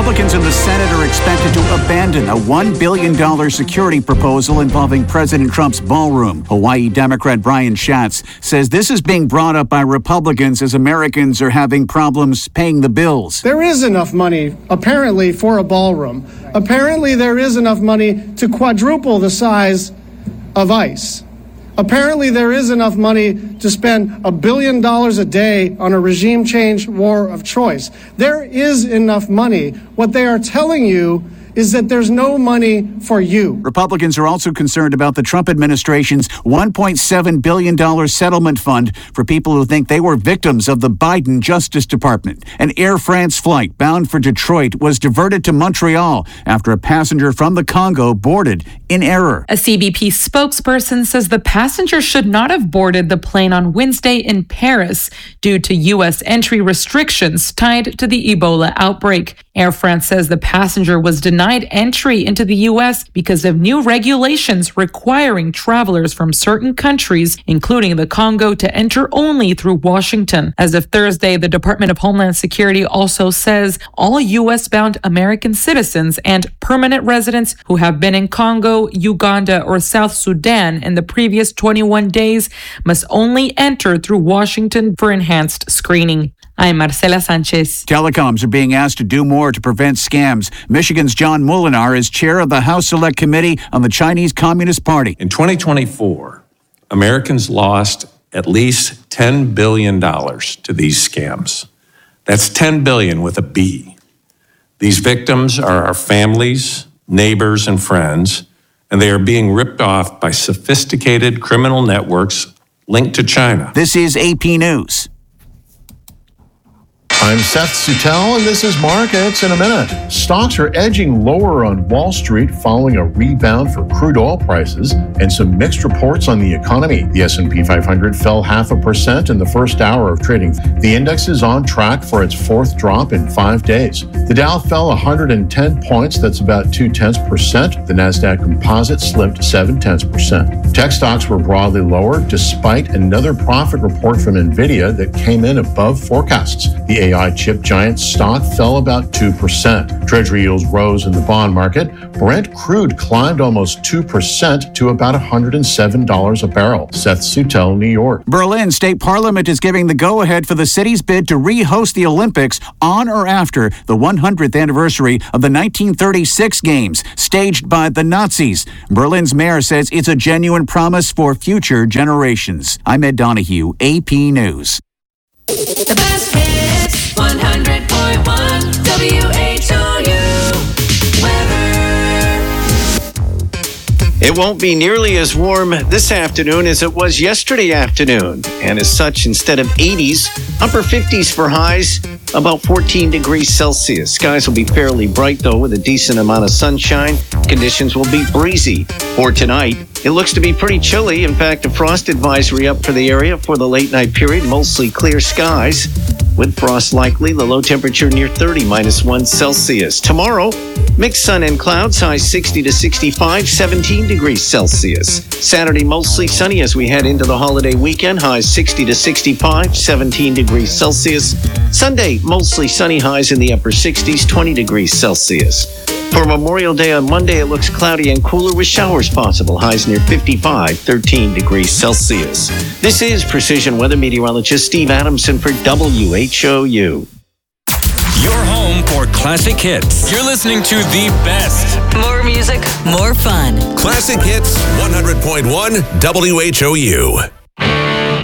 Republicans in the Senate are expected to abandon a $1 billion security proposal involving President Trump's ballroom. Hawaii Democrat Brian Schatz says this is being brought up by Republicans as Americans are having problems paying the bills. There is enough money, apparently, for a ballroom. Apparently, there is enough money to quadruple the size of ICE. Apparently, there is enough money to spend $1 billion a day on a regime change war of choice. There is enough money. What they are telling you is that there's no money for you. Republicans are also concerned about the Trump administration's $1.7 billion settlement fund for people who think they were victims of the Biden Justice Department. An Air France flight bound for Detroit was diverted to Montreal after a passenger from the Congo boarded in error. A CBP spokesperson says the passenger should not have boarded the plane on Wednesday in Paris due to U.S. entry restrictions tied to the Ebola outbreak. Air France says the passenger was denied entry into the U.S. because of new regulations requiring travelers from certain countries, including the Congo, to enter only through Washington. As of Thursday, the Department of Homeland Security also says all U.S.-bound American citizens and permanent residents who have been in Congo, Uganda, or South Sudan in the previous 21 days must only enter through Washington for enhanced screening. I'm Marcela Sanchez. Telecoms are being asked to do more to prevent scams. Michigan's John Molinar is chair of the House Select Committee on the Chinese Communist Party. In 2024, Americans lost at least $10 billion to these scams. That's $10 billion with a B. These victims are our families, neighbors, and friends, and they are being ripped off by sophisticated criminal networks linked to China. This is AP News. I'm Seth Sutel, and this is Markets in a Minute. Stocks are edging lower on Wall Street following a rebound for crude oil prices and some mixed reports on the economy. The S&P 500 fell 0.5% in the first hour of trading. The index is on track for its fourth drop in 5 days. The Dow fell 110 points, that's about 0.2%. The Nasdaq Composite slipped 0.7%. Tech stocks were broadly lower despite another profit report from NVIDIA that came in above forecasts. The AI chip giant stock fell about 2%. Treasury yields rose in the bond market. Brent crude climbed almost 2% to about $107 a barrel. Seth Sutel, New York. Berlin State Parliament is giving the go-ahead for the city's bid to re-host the Olympics on or after the 100th anniversary of the 1936 Games, staged by the Nazis. Berlin's mayor says it's a genuine promise for future generations. I'm Ed Donahue, AP News. The best hits, 100.1 WHOU weather. It won't be nearly as warm this afternoon as it was yesterday afternoon. And as such, instead of 80s, upper 50s for highs, about 14 degrees Celsius. Skies will be fairly bright, though, with a decent amount of sunshine. Conditions will be breezy. For tonight, it looks to be pretty chilly. In fact, a frost advisory up for the area for the late night period. Mostly clear skies with frost likely. The low temperature near 30, -1 Celsius. Tomorrow, mixed sun and clouds, highs 60 to 65, 17 degrees Celsius. Saturday, mostly sunny as we head into the holiday weekend. Highs 60 to 65, 17 degrees Celsius. Sunday, mostly sunny, highs in the upper 60s, 20 degrees Celsius. For Memorial Day on Monday, it looks cloudy and cooler with showers possible. Highs near 55, 13 degrees Celsius. This is Precision Weather Meteorologist Steve Adamson for WHOU. Your home for classic hits. You're listening to the best. More music, more fun. Classic Hits 100.1 WHOU.